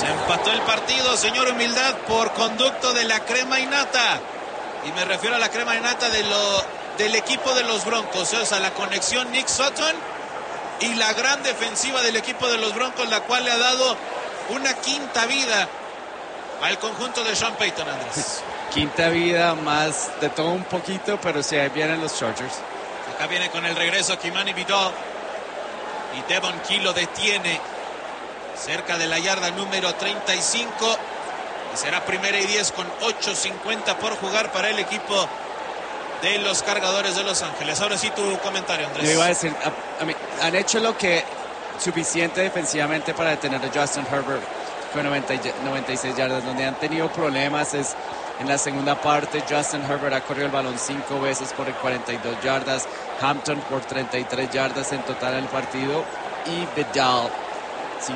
Se empató el partido, señor Humildad, por conducto de la crema innata. Y me refiero a la crema innata del equipo de los Broncos. O sea, la conexión Nick Sutton y la gran defensiva del equipo de los Broncos, la cual le ha dado una quinta vida al conjunto de Sean Payton, Andrés. Quinta vida, más de todo un poquito, pero sí, ahí vienen los Chargers. Acá viene con el regreso Kimani Vidal. Y Devon Key lo detiene cerca de la yarda número 35. Y será 1st y 10 con 8:50 por jugar para el equipo de los Cargadores de Los Ángeles. Ahora sí tu comentario, Andrés. Yo iba a decir, han hecho lo que suficiente defensivamente para detener a Justin Herbert con 96 yardas. Donde han tenido problemas es en la segunda parte. Justin Herbert ha corrido el balón 5 veces por 42 yardas. Hampton por 33 yardas en total en el partido. Y Vidal